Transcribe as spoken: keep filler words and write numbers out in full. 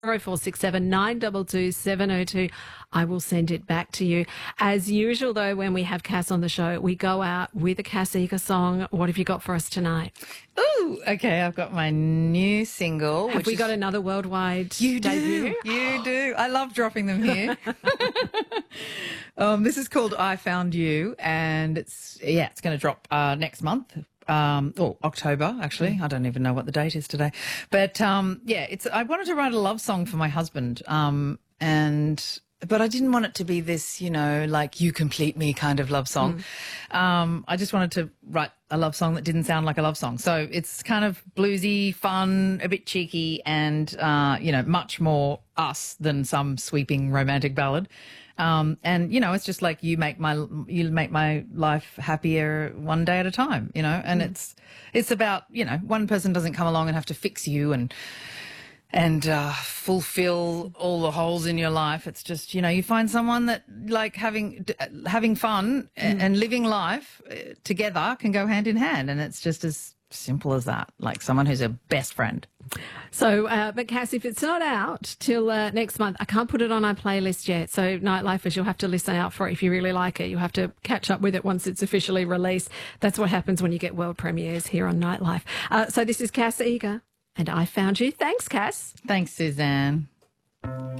oh four six seven, nine two two, seven oh two. I will send it back to you. As usual, though, when we have Cass on the show, we go out with a Cass Eager song. What have you got for us tonight? Ooh, okay, I've got my new single. Have which we is... got another worldwide You debut? do, you do. I love dropping them here. um, this is called I Found You, and it's, yeah, it's going to drop uh, next month. Um, or October, actually. I don't even know what the date is today. But, um, yeah, it's, I wanted to write a love song for my husband. Um, and, but I didn't want it to be this, you know, like you complete me kind of love song. Mm. Um, I just wanted to write a love song that didn't sound like a love song. So it's kind of bluesy, fun, a bit cheeky, and, uh, you know, much more us than some sweeping romantic ballad. Um, and, you know, it's just like you make my you make my life happier one day at a time, you know, and mm. it's it's about, you know, one person doesn't come along and have to fix you and and uh, fulfill all the holes in your life. It's just, you know, you find someone that like having having fun mm. and living life together can go hand in hand. And it's just as simple as that, like someone who's a best friend. So, uh, but Cass, if it's not out till uh, next month, I can't put it on our playlist yet. So Nightlifers, you'll have to listen out for it if you really like it. You'll have to catch up with it once it's officially released. That's what happens when you get world premieres here on Nightlife. Uh, so this is Cass Eager, and I Found You. Thanks, Cass. Thanks, Suzanne.